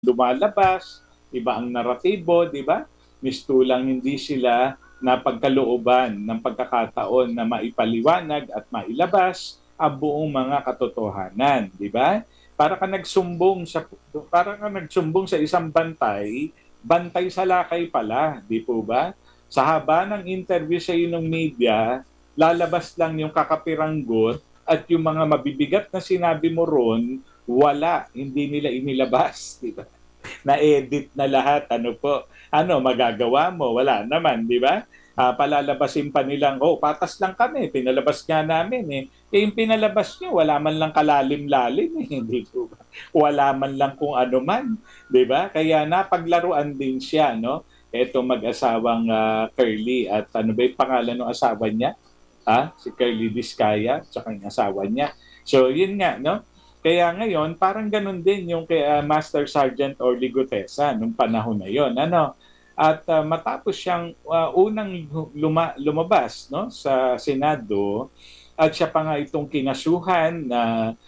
lumalabas, iba ang naratibo, di ba? Mistulang hindi sila napagkalooban ng pagkakataon na maipaliwanag at mailabas ang buong mga katotohanan, di ba? Para ka nagsumbong sa isang bantay, bantay sa lakay pala, di po ba? Sa haba ng interview sa iyo ng media, lalabas lang yung kakapiranggot at yung mga mabibigat na sinabi mo ron, wala, hindi nila inilabas, di ba? Na-edit na lahat, ano po. Ano, magagawa mo? Wala naman, di ba? Palalabasin pa nilang, oh, patas lang kami, pinalabas nga namin eh. Eh, yung pinalabas nyo, wala man lang kalalim-lalim eh, hindi po ba? Wala man lang kung ano man, di ba? Kaya napaglaruan din siya, no? Ito mag-asawang Curly at ano ba yung pangalan ng asawa niya? Si Curly Vizcaya, tsaka yung asawa niya. So, yun nga, no? Kaya ngayon, parang ganun din yung kay Master Sergeant Orly Gutesa nung panahon na yon. Ano? At matapos siyang unang lumabas no, sa Senado, at siya pa nga itong kinasuhan na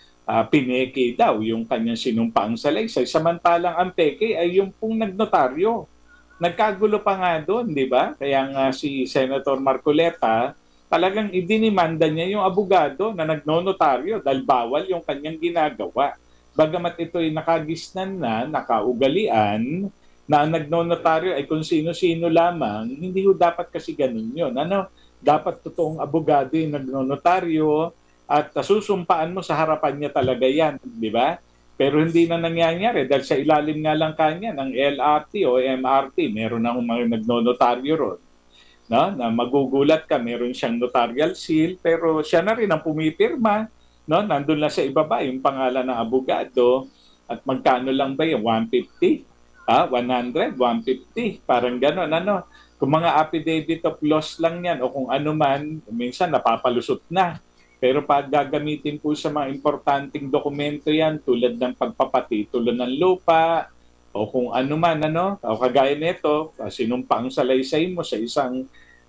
pineke daw yung kanyang sinumpaang salaysay. Samantalang ang peke ay yung pong nagnotaryo. Nagkagulo pa nga doon, di ba? Kaya nga si Senator Marcoleta, talagang idinimanda niya yung abogado na nagnonotaryo dahil bawal yung kanyang ginagawa. Bagamat ito ay nakagisnan na, nakaugalian, na ang nagnonotaryo ay kung sino-sino lamang, hindi ho dapat kasi ganun yun. Ano? Dapat totoong abogado yung nagnonotaryo at susumpaan mo sa harapan niya talaga yan, di ba? Pero hindi na nangyayari dahil sa ilalim nga lang kanya ng LRT o MRT, meron na mga nagnonotaryo ron. No? Na magugulat ka, meron siyang notarial seal, pero siya na rin ang pumipirma. No? Nandun lang sa ibaba yung pangalan ng abogado. At magkano lang ba yung 150? 100, 150, parang gano'n. Ano? Kung mga affidavit of loss lang yan o kung ano man, minsan napapalusot na. Pero pag gagamitin po sa mga importanteng dokumento yan, tulad ng pagpapatitulo ng lupa, o kung ano man, ano, o kagaya nito, sinumpang salaysay mo sa isang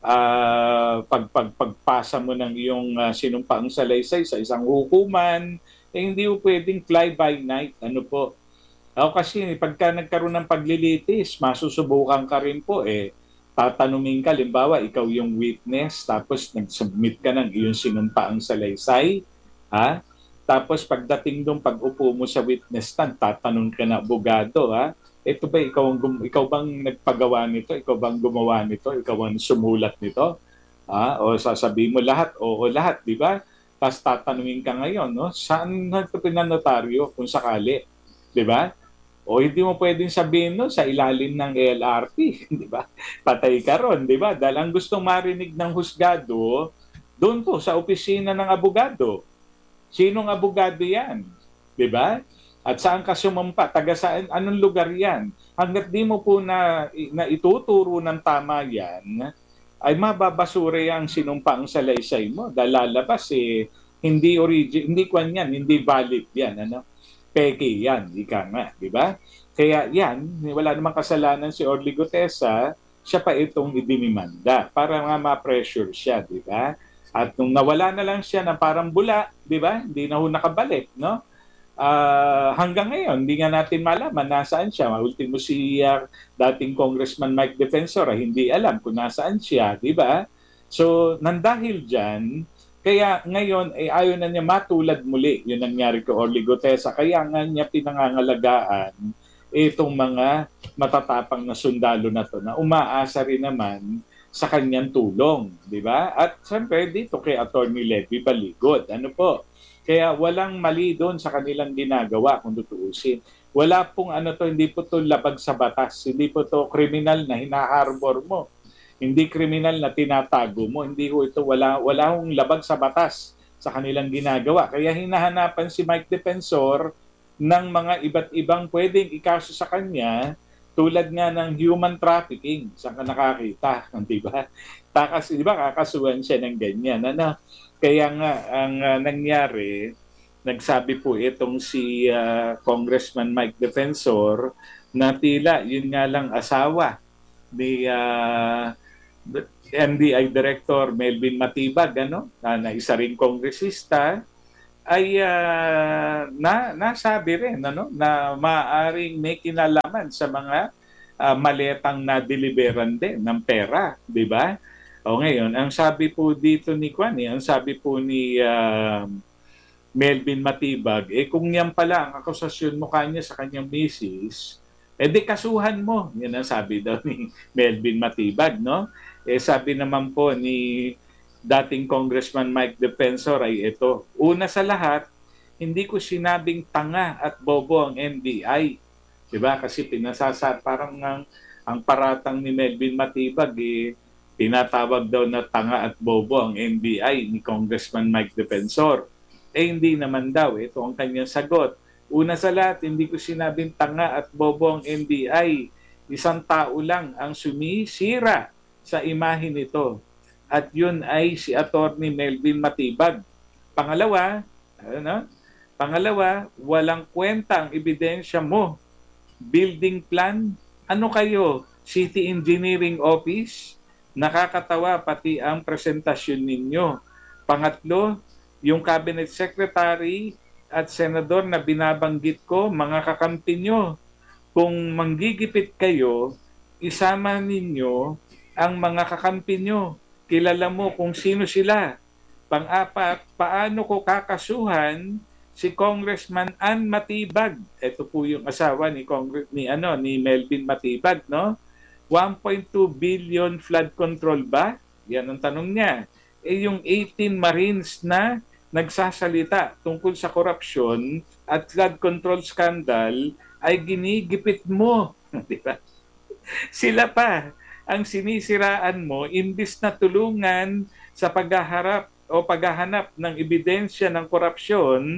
pagpasa mo ng iyong sinumpang salaysay sa isang hukuman, eh, hindi mo pwedeng fly by night. Ano po? Kasi pagka nagkaroon ng paglilitis, masusubukan ka rin po eh. Tatanungin ka, limbawa, ikaw yung witness, tapos nag-submit ka ng iyong sinumpaang salaysay, ha? Tapos pagdating doon, pag-upo mo sa witness stand, tatanong ka na abogado, ha? Ito ba, ikaw bang nagpagawa nito? Ikaw bang gumawa nito? Ikaw ang sumulat nito? O sasabihin mo lahat, oo lahat, di ba? Tapos tatanungin ka ngayon, no? Saan ito pinanotaryo kung sakali? Di ba? O hindi mo pwedeng sabihin no sa ilalim ng LRT, di ba? Patay ka ron, di ba? Dahil ang gustong marinig ng husgado, doon po sa opisina ng abogado. Sinong abogado yan? Di ba? At saan ka sumampa? Taga saan? Anong lugar yan? Hanggat di mo po na ituturo ng tama yan, ay mababasura ang sinumpaang salaysay mo. Dahil lalabas hindi kwan yan, hindi valid yan. Ano? Peke yan, ika nga, di ba? Kaya yan, wala namang kasalanan si Orly Gutesa, siya pa itong idinimanda para nga ma-pressure siya, di ba? At nung nawala na lang siya na parang bula, di ba? Hindi na ho nakabalik, no? Hanggang ngayon, hindi nga natin malaman nasaan siya. Ultimo si dating Congressman Mike Defensor, hindi alam kung nasaan siya, di ba? So, nandahil dyan, kaya ngayon ay ayaw na niya matulad muli yung nangyari kay Orly Gutesa. Kaya nga niya pinangangalagaan itong mga matatapang na sundalo na to na umaasa rin naman sa kanyang tulong, di ba? At siyempre dito kay Attorney Levy Baligod. Ano po? Kaya walang mali doon sa kanilang ginagawa kung tutuusin. Wala pong ano to, hindi po to labag sa batas. Hindi po to kriminal na hina-harbor mo. Hindi kriminal na tinatago mo. Hindi ko ito, wala hong labag sa batas sa kanilang ginagawa. Kaya hinahanapan si Mike Defensor ng mga iba't ibang pwedeng ikaso sa kanya tulad nga ng human trafficking. Saan ka nakakita? Di ba? Di ba kakasuhan siya ng ganyan? Ano? Kaya nga, ang nangyari, nagsabi po itong si Congressman Mike Defensor na tila yun nga lang asawa ni NBI Director Melvin Matibag, ano? Na isa ring kongresista, ay nasabi rin na maaaring may kinalaman sa mga maletang na deliveran din ng pera, di ba? O ngayon, ang sabi po dito ni Kwani, ang sabi po ni Melvin Matibag, kung yan pala ang akusasyon mo kanya sa kanyang misis, di kasuhan mo. Yan ang sabi daw ni Melvin Matibag, no? Sabi naman po ni dating Congressman Mike Defensor ay ito. Una sa lahat, hindi ko sinabing tanga at bobo ang NBI. Diba? Kasi parang ang paratang ni Melvin Matibag, tinatawag daw na tanga at bobo ang NBI ni Congressman Mike Defensor. Hindi naman daw. Ito ang kanyang sagot. Una sa lahat, hindi ko sinabing tanga at bobo ang NBI. Isang tao lang ang sumisira sa imahe nito. At yun ay si Attorney Melvin Matibag. Pangalawa, walang kwenta ang ebidensya mo. Building plan, ano kayo? City Engineering Office? Nakakatawa pati ang presentasyon ninyo. Pangatlo, yung cabinet secretary at senador na binabanggit ko, mga kakampi nyo. Kung manggigipit kayo, isama ninyo ang mga kakampi nyo. Kilala mo kung sino sila. Pang-apat, paano ko kakasuhan si Congressman Ann Matibag? Ito po yung asawa ni Melvin Matibag, no? 1.2 billion flood control ba? Yan ang tanong niya. Yung 18 Marines na nagsasalita tungkol sa korupsyon at flood control scandal ay ginigipit mo. Di ba? Sila pa ang sinisiraan mo imbis na tulungan sa paghahanap ng ebidensya ng korupsyon,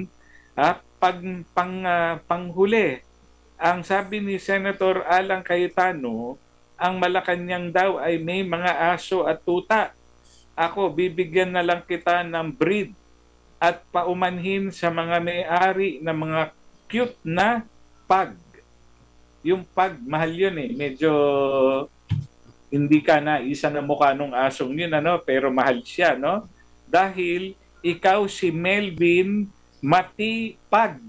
panghuli. Ang sabi ni Senator Alan Cayetano, ang Malacanang daw ay may mga aso at tuta. Ako, bibigyan na lang kita ng breed at paumanhin sa mga may-ari ng mga cute na pag. Yung pag, mahal yun Medyo hindi ka na isa na mukha nung asong yun, pero mahal siya, no? Dahil ikaw si Melvin Matibag.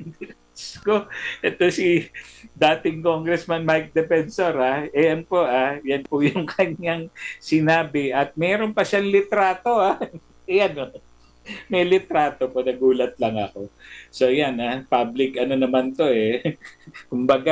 Ito si dating Congressman Mike Defensor, Yan po, yan po yung kanyang sinabi. At meron pa siyang litrato, Ayan, may litrato po, nagulat lang ako. So yan, public naman to Kumbaga,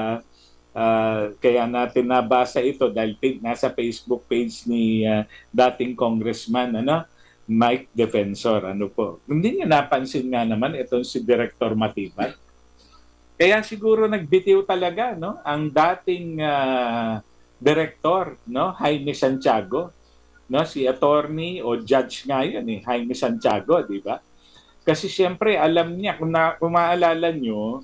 kaya natin nabasa ito dahil nasa Facebook page ni dating Congressman Mike Defensor. Hindi niya napansin nga naman itong si Director Matibag. Kaya siguro nagbitiw talaga ang dating director, Jaime Santiago, si attorney o judge nga yun, Jaime Santiago, di ba? Kasi siyempre alam niya, kung maalala nyo,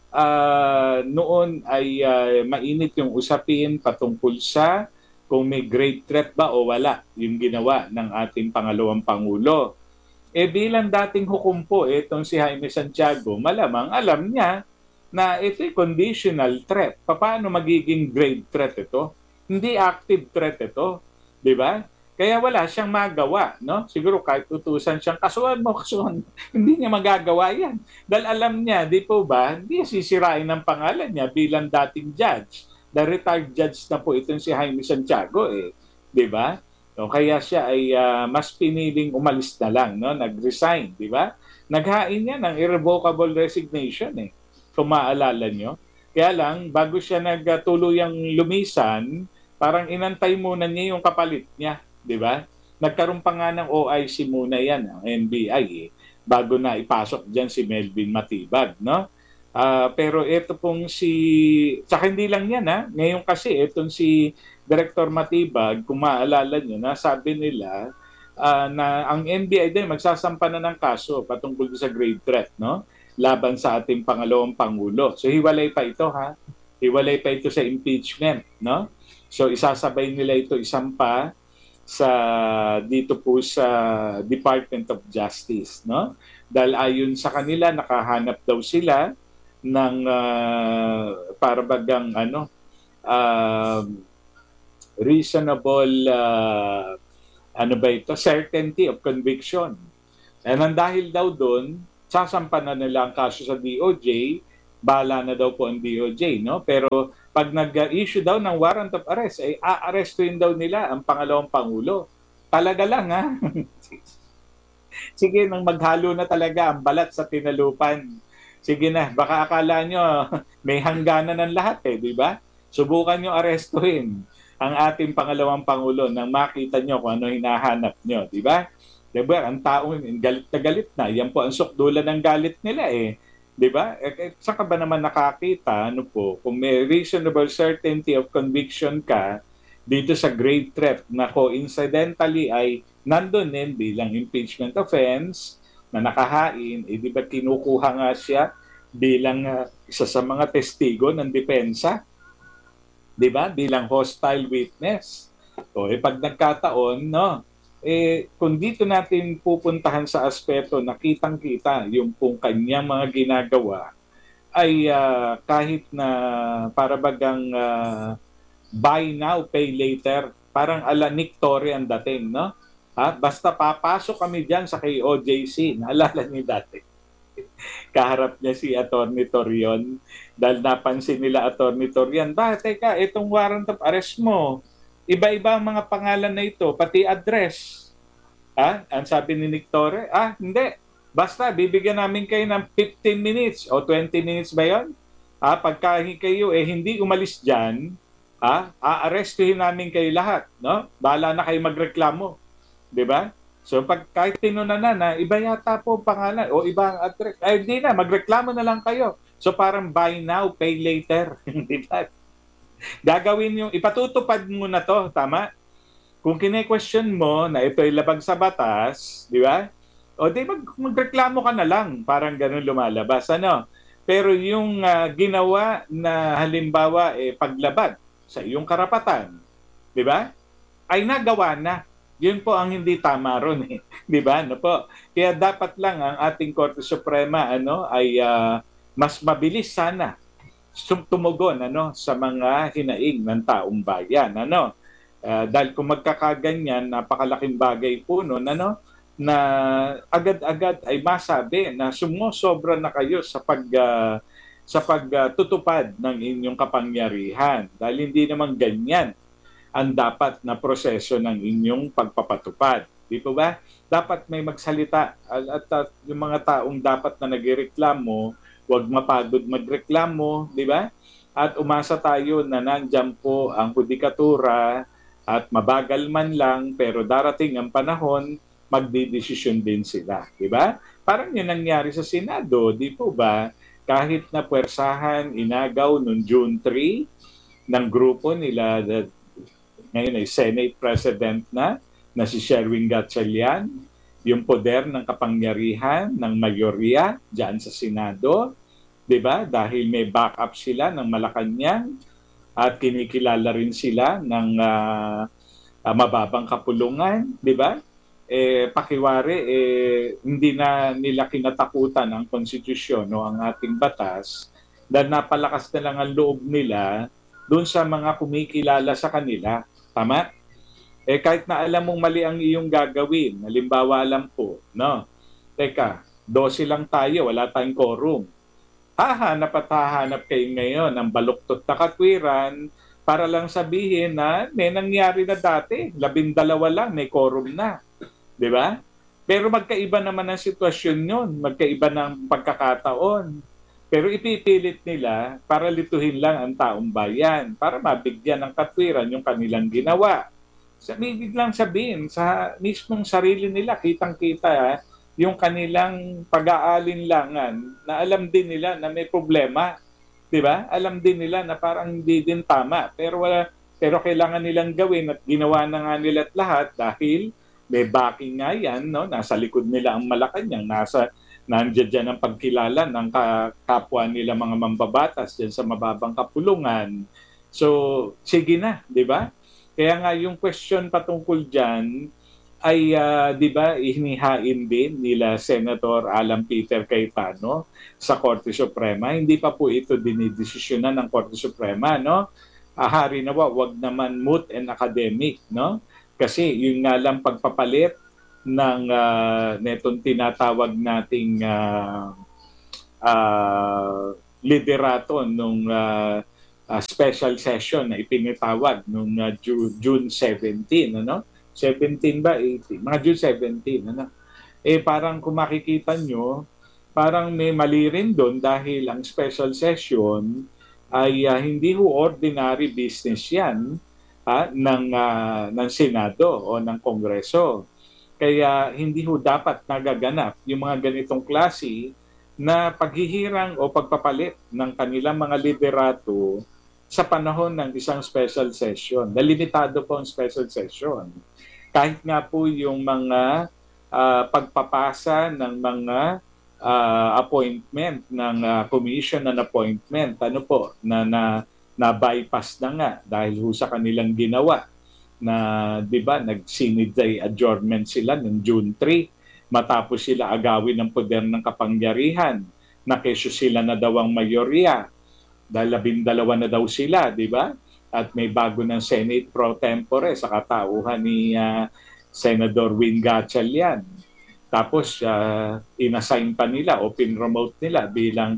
noon ay mainit yung usapin patungkol sa kung may grave threat ba o wala yung ginawa ng ating pangalawang Pangulo. Bilang dating hukumpo, itong si Jaime Santiago, malamang alam niya na ito'y conditional threat. Paano magiging grave threat ito? Hindi active threat ito. Di ba? Kaya wala siyang magawa, Siguro kahit utusan siyang kasuhan mo, hindi niya magagawa yan. Dahil alam niya, di po ba, hindi sisirain ang pangalan niya bilang dating judge. The retired judge na po itong si Jaime Santiago, di ba? Kaya siya ay mas piniling umalis na lang, nag-resign, di ba? Naghain niya ng irrevocable resignation, kung maalala nyo. Kaya lang, bago siya nagtuluyang lumisan, parang inantay muna niya yung kapalit niya. Di ba? Nagkaroon pa nga ng OIC muna yan, ang NBI, bago na ipasok dyan si Melvin Matibag, pero ito pong tsaka hindi lang yan, ngayon kasi itong si Director Matibag, kung maalala nyo, sabi nila na ang NBI din magsasampa na ng kaso patungkol sa grave threat, laban sa ating pangalawang Pangulo. So hiwalay pa ito, hiwalay pa ito sa impeachment, So isasabay nila ito isampa dito po sa Department of Justice, Dahil ayon sa kanila, nakahanap daw sila ng para bagang reasonable certainty of conviction And ang dahil daw doon, sasampa na nila ang kaso sa DOJ, bala na daw po ang DOJ, no? Pero pag nag-issue daw ng warrant of arrest, ay aarestuin daw nila ang pangalawang pangulo. Talaga lang, ha? Sige, nang maghalo na talaga ang balat sa tinalupan. Sige na, baka akala nyo may hangganan ng lahat di ba? Subukan nyo arestuhin ang ating pangalawang pangulo nang makita nyo kung ano hinahanap nyo, di ba? Diba, ang tao galit na galit na. Yan po ang sukdulan ng galit nila Di ba? Saan ka ba naman nakakita, ano po, kung may reasonable certainty of conviction ka dito sa grave threat na coincidentally ay nandun din bilang impeachment offense na nakahain, di ba kinukuha nga siya bilang isa sa mga testigo ng depensa, di ba? Bilang hostile witness. O, pag nagkataon, no, kung dito natin pupuntahan sa aspeto na kitang-kita yung kung kanyang mga ginagawa, ay kahit na para bagang buy now, pay later, parang ala Nick Torre ang dating, no? Basta papasok kami dyan sa kay OJC, naalala niyo dati. Kaharap niya si Atty. Torion dahil napansin nila Atty. Torion, teka, itong warrant of arrest mo, iba-iba ang mga pangalan na ito, pati address. Ang sabi ni Nick Torre, hindi. Basta, bibigyan namin kayo ng 15 minutes o 20 minutes ba yun? Pagka kayo hindi umalis dyan, aarestuhin namin kayo lahat. No? Bahala na kayo magreklamo. Di ba? So pag kahit tinunan na, iba yata po pangalan o iba ang address. Ay, hindi na, magreklamo na lang kayo. So parang buy now, pay later. Di ba? Gagawin yung, ipatutupad mo na to, tama? Kung kine-question mo na ito ay labag sa batas, di ba? O di magreklamo ka na lang, parang ganun lumalabas. Ano? Pero yung ginawa na halimbawa paglabag sa iyong karapatan, di ba? Ay nagawa na. Yun po ang hindi tama ron di ba? Ano po? Kaya dapat lang ang ating Korte Suprema ay mas mabilis sana tumugon sa mga hinaing ng taong bayan dahil kung magkakaganyan napakalaking bagay po na agad-agad ay masabi na sumusobra na kayo sa pagtutupad ng inyong kapangyarihan dahil hindi naman ganyan ang dapat na proseso ng inyong pagpapatupad. Di po ba? Dapat may magsalita at yung mga taong dapat na nagreklamo huwag mapagod magreklamo, di ba? At umasa tayo na nandiyan po ang hudikatura at mabagal man lang pero darating ang panahon, magdidesisyon din sila, di ba? Parang yun nangyari sa Senado, di po ba? Kahit na puwersahan, inagaw noong June 3 ng grupo nila ngayon ay Senate President na si Sherwin Gatchalian, yung poder ng kapangyarihan ng mayorya diyan sa Senado, 'di ba? Dahil may backup sila ng Malacanang at kinikilala rin sila ng mababang kapulungan, 'di ba? Pakiwari hindi na nila kinatakutan ang konstitusyon ang ating batas dahil napalakas na lang ang loob nila doon sa mga kumikilala sa kanila. Tama? Kahit na alam mong mali ang iyong gagawin, halimbawa alam po, no? Teka, 12 lang tayo, wala tayong quorum. Hahanap kayo ngayon ng baluktot na katwiran para lang sabihin na may nangyari na dati, 12 lang, may quorum na. Di ba? Pero magkaiba naman ang sitwasyon yun, magkaiba ng pagkakataon. Pero ipipilit nila para lituhin lang ang taong bayan, para mabigyan ng katwiran yung kanilang ginawa. Biglang sabihin sa mismong sarili nila, kitang-kita yung kanilang pag-aalinlangan na alam din nila na may problema. 'Di ba? Alam din nila na parang hindi din tama. Pero kailangan nilang gawin at ginawa na nga nila lahat dahil may backing nga yan, no? Nasa likod nila ang Malacanang, nandiyan dyan ang pagkilala ng kapwa nila mga mambabatas dyan sa mababang kapulungan. So, sige na, di ba? Kaya nga yung question patungkol dyan ay, di ba, hinihain din nila Senator Alan Peter Cayetano sa Korte Suprema. Hindi pa po ito dinidesisyonan ng Korte Suprema, no? Hari na wag naman moot and academic, no? Kasi yung nga lang pagpapalit netong tinatawag nating liderato nung special session na ipinatawag nung June 17, ano? 17 ba? 18? Mga June 17, ano? Parang kung makikita nyo, parang may mali rin doon dahil ang special session ay hindi ho ordinary business yan ng Senado o ng Kongreso. Kaya hindi ho dapat nagaganap yung mga ganitong klase na paghihirang o pagpapalit ng kanilang mga liderato sa panahon ng isang special session. Nalimitado po ang special session. Kahit nga po yung mga pagpapasa ng mga appointment ng commission and appointment, ano po, na bypass na nga dahil ho sa kanilang ginawa na 'di ba nag-sinid adjournment sila noong June 3 matapos sila agawin ng poder ng kapangyarihan. Nakesyo sila na daw ang mayorya dahil 12 na daw sila, 'di ba? At may bago ng Senate pro tempore sa katauhan ni Senador Win Gatchalian. Tapos inassign pa nila o pinromote nila bilang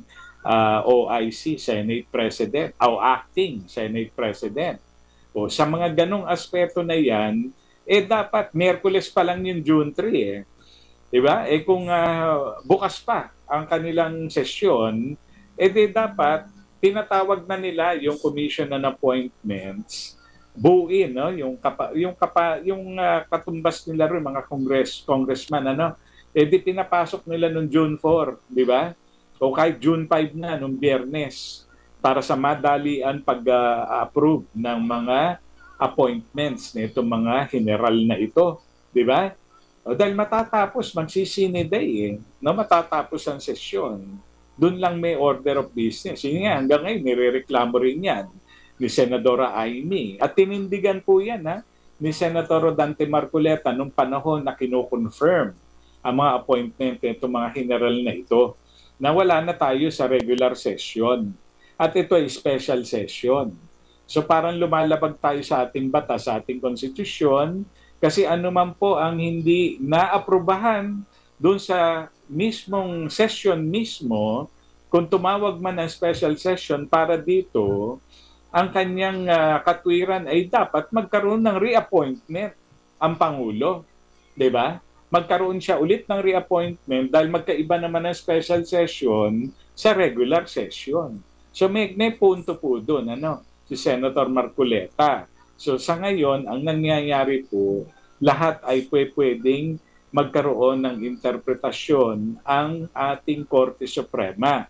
OIC Senate President o acting Senate President. O sa mga ganong aspeto na yan, dapat Miyerkules pa lang yung June 3 . Diba? Kung bukas pa ang kanilang sesyon, dapat tinatawag na nila yung commission and appointments, buuin, no? Yung katumbas nila rin, mga congressman, ano? Pinapasok nila noong June 4, di ba? O kahit June 5 na, nung Biyernes, para sa madalian pag-approve ng mga appointments nito mga general na ito, di ba? Dahil matatapos, magsisiniday no? Matatapos ang sesyon. Doon lang may order of business. Yun nga, hanggang ngayon, nirereklamo rin yan ni Senadora Amy. At tinindigan po yan ni Senator Dante Marcoleta nung panahon na kino-confirm ang mga appointment nito mga general na ito na wala na tayo sa regular session. At ito ay special session. So parang lumalabag tayo sa ating batas, sa ating konstitusyon, kasi ano man po ang hindi naaprubahan doon sa mismong session mismo, kung tumawag man ng special session para dito, ang kanyang katwiran ay dapat magkaroon ng reappointment ang Pangulo. Diba? Magkaroon siya ulit ng reappointment dahil magkaiba naman ang special session sa regular session. So may punto po doon, si Senator Marcoleta. So sa ngayon, ang nangyayari po, lahat ay pwedeng magkaroon ng interpretasyon ang ating Korte Suprema.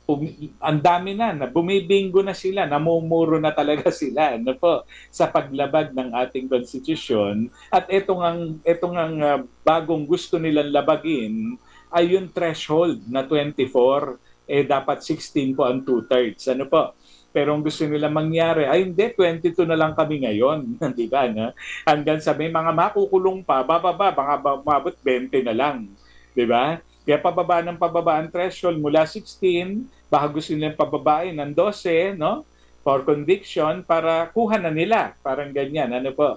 Ang dami na bumibingo na sila, namumuro na talaga sila sa paglabag ng ating konstitusyon. At itong ang bagong gusto nilang labagin ay yung threshold na 24, dapat 16 po ang 2/3. Pero ang gusto nila mangyari, ay hindi, 22 na lang kami ngayon. Di ba? No? Hanggang sa may mga makukulong pa, bababa, baka mabot 20 na lang. Di ba? Kaya pababa ang threshold mula 16, baka gusto nilang pababain ng 12, no? For conviction, para kuha na nila. Parang ganyan,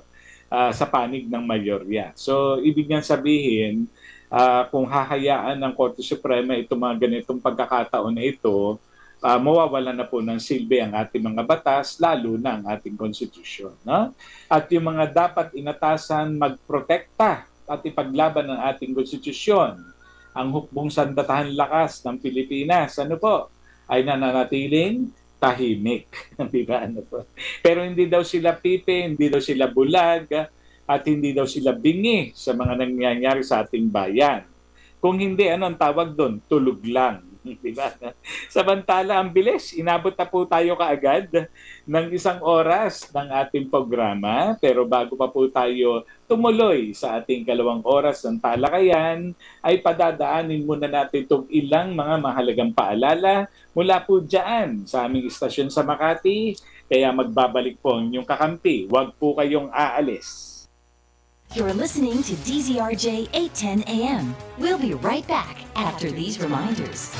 sa panig ng mayorya. So, ibig niyang sabihin, kung hahayaan ng Korte Suprema itong mga ganitong pagkakataon na ito, mawawala na po ng silbi ang ating mga batas, lalo na ang ating konstitusyon. No? At yung mga dapat inatasan magprotekta at ipaglaban ng ating konstitusyon, ang hukbong sandatahan lakas ng Pilipinas, ay nananatiling tahimik. Diba? Pero hindi daw sila pipi, hindi daw sila bulag, at hindi daw sila bingi sa mga nangyayari sa ating bayan. Kung hindi, anong tawag doon? Tulog lang. Diba? Samantala, ang bilis, inabot na po tayo kaagad ng 1 oras ng ating programa. Pero bago pa po tayo tumuloy sa ating 2 oras ng talakayan, ay padadaanin muna natin itong ilang mga mahalagang paalala mula po dyan sa aming istasyon sa Makati. Kaya magbabalik po ang inyong kakampi. Huwag po kayong aalis. You're listening to DZRJ 810 AM. We'll be right back after these reminders.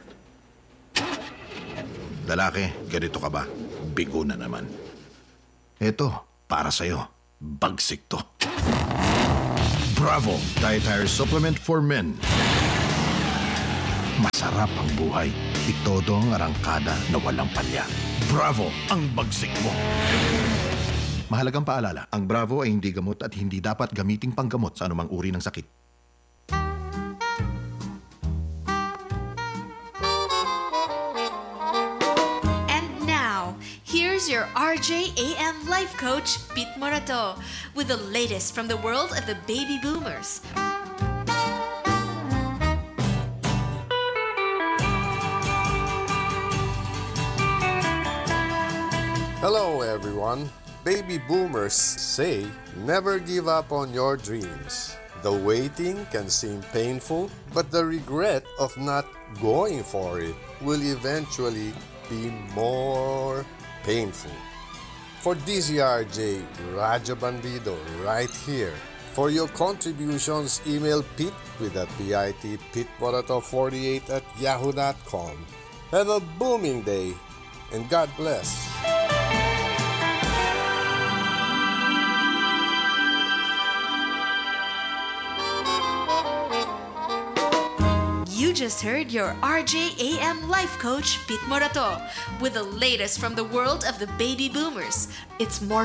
Lalaki, ganito ka ba? Bigo na naman. Eto, para sa'yo. Bagsik to. Bravo! Dietary Supplement for Men. Masarap ang buhay. Itodo ang arangkada na walang palya. Bravo! Ang bagsik mo. Mahalagang paalala, ang Bravo ay hindi gamot at hindi dapat gamiting panggamot sa anumang uri ng sakit. Here's your RJAM life coach, Pete Morato, with the latest from the world of the baby boomers. Hello everyone. Baby boomers say never give up on your dreams. The waiting can seem painful, but the regret of not going for it will eventually be more painful. For DZRJ, Raja Bandido right here. For your contributions, email Pete with a PIT, PeteMorato48 at yahoo.com. Have a booming day and God bless. You just heard your RJAM life coach, Pete Morato, with the latest from the world of the baby boomers. It's more